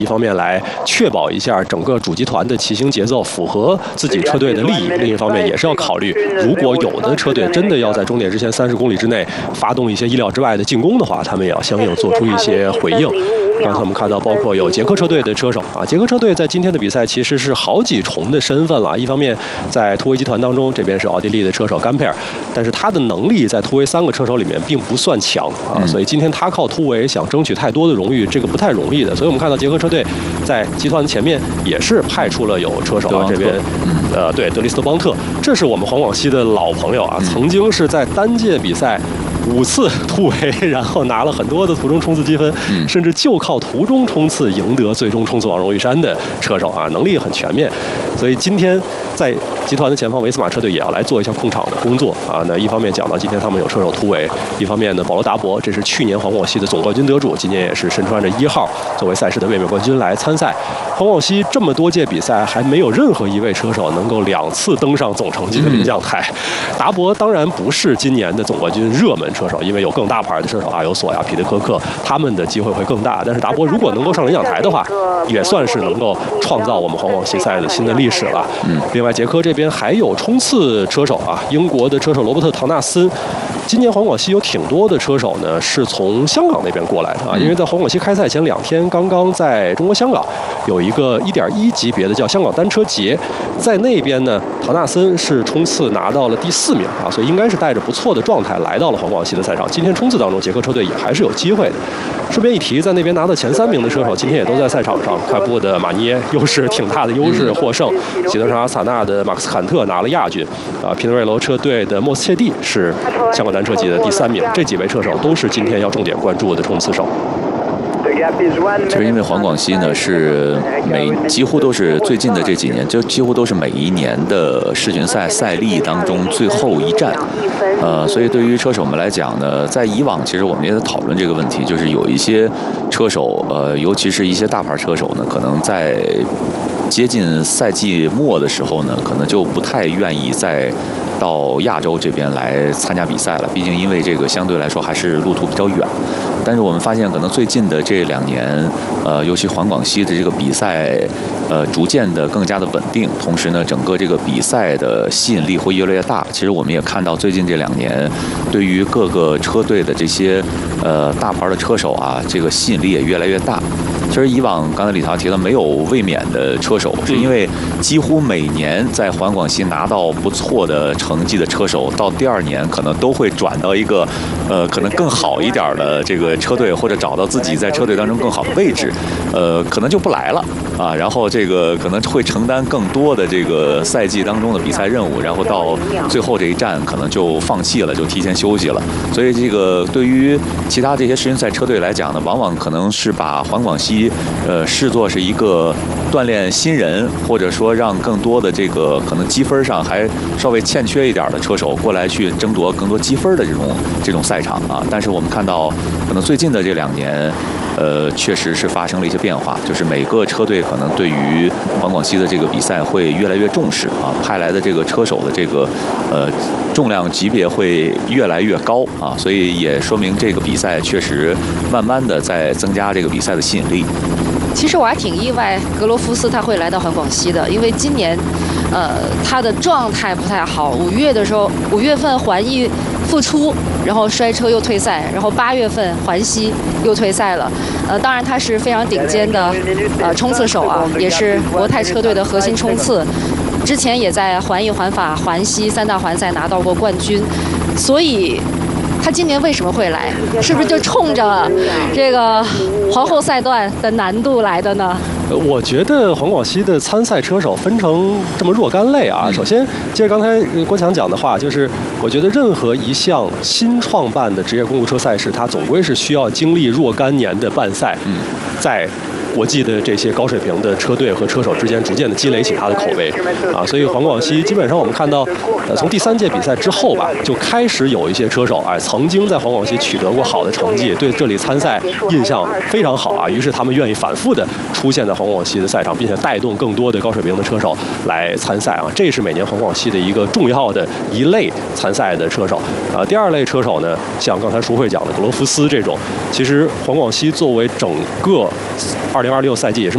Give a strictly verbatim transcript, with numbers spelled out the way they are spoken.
一方面来确保一下整个主集团的骑行节奏符合自己车队的利益，另一方面也是要考虑，如果有的车队真的要在终点之前三十公里之内发动一些意料之外的进攻的话，他们也要相应做出一些回应。刚才我们看到，包括有捷克车队的车手啊，捷克车队在今天的比赛其实是好几重的身份了。一方面在突围集团当中，这边是奥地利的车手甘佩尔，但是他的能力在突围三个车手里面并不算强啊，所以今天他靠突围想争取太多的荣誉，这个不太容易的。所以我们看到捷克车队在集团的前面也是派出了有车手啊，这边呃对德里斯特邦特，这是我们黄广西的老朋友啊，曾经是在单届比赛五次突围，然后拿了很多的途中冲刺积分，嗯、甚至就靠途中冲刺赢得最终冲刺王荣誉山的车手啊，能力很全面。所以今天在集团的前方，维斯马车队也要来做一下控场的工作啊。那一方面讲到今天他们有车手突围，一方面呢，保罗达博这是去年黄广西的总冠军得主，今年也是身穿着一号作为赛事的卫冕冠军来参赛。黄广西这么多届比赛还没有任何一位车手能够两次登上总成绩的领奖台。达博当然不是今年的总冠军热门车手，因为有更大牌的车手阿尤索呀、皮特科克，他们的机会会更大。但是达博如果能够上领奖台的话，也算是能够创造我们黄广西赛的新的历史了。嗯，另外捷克这边还有冲刺车手啊，英国的车手罗伯特·唐纳森。今年黄广西有挺多的车手呢，是从香港那边过来的啊，因为在黄广西开赛前两天，刚刚在中国香港有一个 一点一 级别的叫香港单车节，在那边呢，唐纳森是冲刺拿到了第四名啊，所以应该是带着不错的状态来到了黄广西的赛场。今天冲刺当中，捷克车队也还是有机会的。顺便一提，在那边拿到前三名的车手，今天也都在赛场上。快步的马尼耶优势挺大的优势获胜，喜德城阿斯塔纳的马克斯坎特拿了亚军，啊，皮诺瑞罗车队的莫斯切蒂是香港单车节的第三名。这几位车手都是今天要重点关注的冲刺手。 就是因为黄广西呢是每几乎都是最近的这几年，就几乎都是每一年的世巡赛赛历当中最后一站，呃，所以对于车手们来讲呢，在以往其实我们也在讨论这个问题，就是有一些车手，呃，尤其是一些大牌车手呢，可能在接近赛季末的时候呢，可能就不太愿意再到亚洲这边来参加比赛了，毕竟因为这个相对来说还是路途比较远。但是我们发现，可能最近的这两年，呃，尤其黄广西的这个比赛，呃，逐渐的更加的稳定，同时呢，整个这个比赛的吸引力会越来越大。其实我们也看到，最近这两年，对于各个车队的这些呃大牌的车手啊，这个吸引力也越来越大。其实以往刚才李涛提到没有卫冕的车手，是因为几乎每年在黄广西拿到不错的成绩的车手，到第二年可能都会转到一个呃可能更好一点的这个车队，或者找到自己在车队当中更好的位置，呃可能就不来了啊，然后这个可能会承担更多的这个赛季当中的比赛任务，然后到最后这一站可能就放弃了，就提前休息了。所以这个对于其他这些世巡赛车队来讲呢，往往可能是把黄广西呃，视作是一个锻炼新人，或者说让更多的这个可能积分上还稍微欠缺一点的车手过来去争夺更多积分的这种这种赛场啊。但是我们看到，可能最近的这两年，呃，确实是发生了一些变化，就是每个车队可能对于黄广西的这个比赛会越来越重视啊，派来的这个车手的这个呃重量级别会越来越高啊，所以也说明这个比赛确实慢慢的在增加这个比赛的吸引力。 其实我还挺意外，格罗夫斯他会来到黄广西的，因为今年，呃，他的状态不太好。五月的时候，五月份环意复出，然后摔车又退赛，然后八月份环西又退赛了。呃，当然他是非常顶尖的呃冲刺手啊，也是国泰车队的核心冲刺。之前也在环意、环法、环西三大环赛拿到过冠军，所以他今年为什么会来？是不是就冲着这个皇后赛段的难度来的呢？ 我觉得黄广西的参赛车手分成这么若干类啊。首先，接着刚才郭强讲的话，就是我觉得任何一项新创办的职业公路车赛事，它总归是需要经历若干年的办赛，在国际的这些高水平的车队和车手之间逐渐的积累起他的口碑啊，所以黄广西基本上我们看到，呃，从第三届比赛之后吧，就开始有一些车手哎，曾经在黄广西取得过好的成绩，对这里参赛印象非常好啊，于是他们愿意反复的出现在黄广西的赛场，并且带动更多的高水平的车手来参赛啊，这是每年黄广西的一个重要的一类参赛的车手啊。第二类车手呢，像刚才舒慧讲的格罗夫斯这种，其实黄广西作为整个二零二六赛季也是